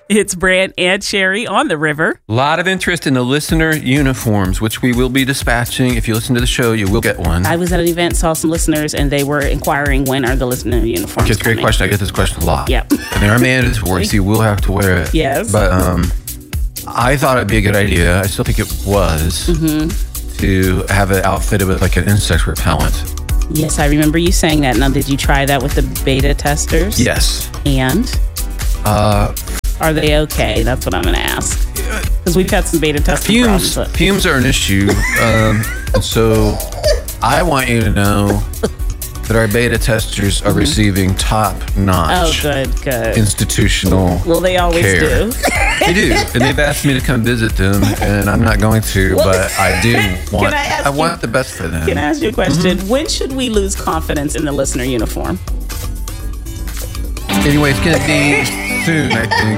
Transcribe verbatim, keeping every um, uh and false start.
It's Brant and Sherry on the river. A lot of interest in the listener uniforms, which we will be dispatching. If you listen to the show, you will get one. I was at an event, saw some listeners, and they were inquiring when are the listener uniforms Okay, it's a great coming? question. I get this question a lot. Yep. And they are mandatory, so you will have to wear it. Yes. But um, I thought it'd be a good idea. I still think it was Mm-hmm. to have it outfitted with like an insect repellent. Yes, I remember you saying that. Now, did you try that with the beta testers? Yes. And Uh, are they okay? That's what I'm going to ask. Because we've had some beta testing fumes. problems. Fumes are an issue. Um, and so I want you to know that our beta testers are receiving Oh, top-notch good, good. institutional Well, they always care. do. They do, and they've asked me to come visit them, and I'm not going to, Well, but I do want. I ask I you- want the best for them. Can I ask you a question? When should we lose confidence in the listener uniform? Anyway, it's gonna be soon, I think.